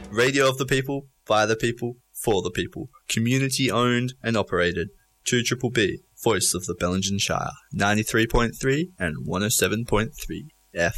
Radio of the people, by the people, for the people. Community owned and operated. 2BBB, voice of the Bellingen Shire. 93.3 and 107.3.